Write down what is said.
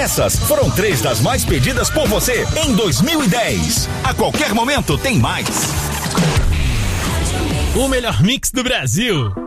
Essas foram 3 das mais pedidas por você em 2010. A qualquer momento tem mais. O melhor mix do Brasil.